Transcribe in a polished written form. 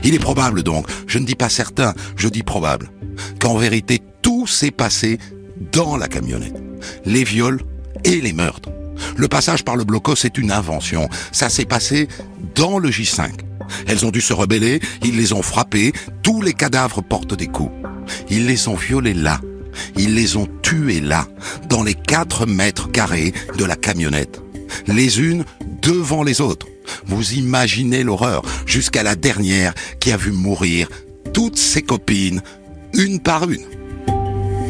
Il est probable donc, je ne dis pas certain, je dis probable, qu'en vérité tout s'est passé dans la camionnette. Les viols et les meurtres. Le passage par le blocos est une invention. Ça s'est passé dans le J5. Elles ont dû se rebeller, ils les ont frappées, tous les cadavres portent des coups. Ils les ont violées là. Ils les ont tuées là, dans les 4 mètres carrés de la camionnette. Les unes devant les autres. Vous imaginez l'horreur, jusqu'à la dernière qui a vu mourir toutes ses copines, une par une.